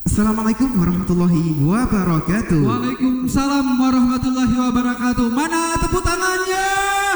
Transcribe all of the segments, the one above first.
Assalamualaikum warahmatullahi wabarakatuh. Waalaikumsalam warahmatullahi wabarakatuh. Mana tepuk tangannya?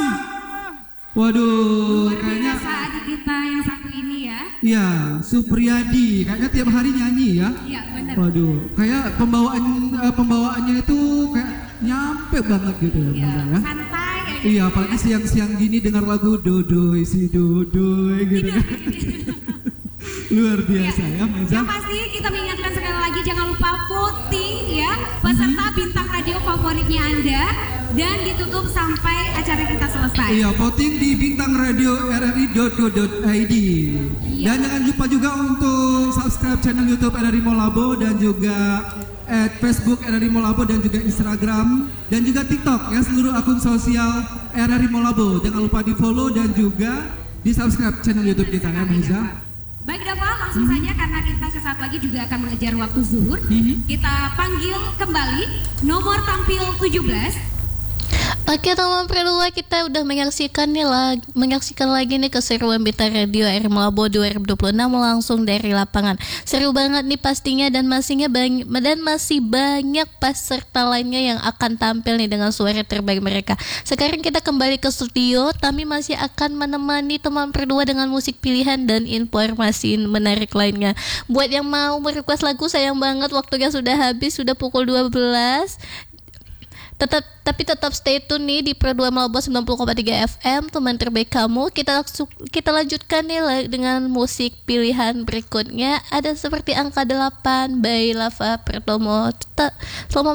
Waduh, Luar kayaknya biasa adik kita yang satu ini ya. ya Supriyadi, kayaknya tiap hari nyanyi ya. Iya benar. Waduh, kayak pembawaannya itu kayak nyampe banget gitu ya, Iya, Mas ya. santai aja. Iya, apalagi siang-siang gini dengar lagu Dodoy si Dodoy gitu kan. Luar biasa ya, Meza. Yang pasti kita mengingatkan sekali lagi jangan lupa voting ya peserta bintang radio favoritnya Anda dan ditutup sampai acara kita selesai. Iya, voting di bintang radio rri.co.id. Iya. Dan jangan lupa juga untuk subscribe channel YouTube RRI Molabo dan juga Facebook RRI Molabo dan juga Instagram dan juga TikTok ya, seluruh akun sosial RRI Molabo. Jangan lupa di follow dan juga di subscribe channel YouTube kita ya, Meza. Baik Dava, langsung saja karena kita sesaat lagi juga akan mengejar waktu zuhur. Kita panggil kembali nomor tampil 17. Oke teman Perdua, kita udah menyaksikan lagi nih keseruan Bintang Radio RRI Molabo 2026 langsung dari lapangan. Seru banget nih pastinya dan masih banyak peserta lainnya yang akan tampil nih dengan suara terbaik mereka. Sekarang kita kembali ke studio, kami masih akan menemani teman Perdua dengan musik pilihan dan informasi menarik lainnya. Buat yang mau merequest lagu, sayang banget waktunya sudah habis, sudah pukul 12. Tetap stay tune nih di Pro 2 Malabo 90,3 FM, teman terbaik kamu. Kita lanjutkan nih dengan musik pilihan berikutnya. Ada seperti Angka 8 by Lava Pertomo. Selamat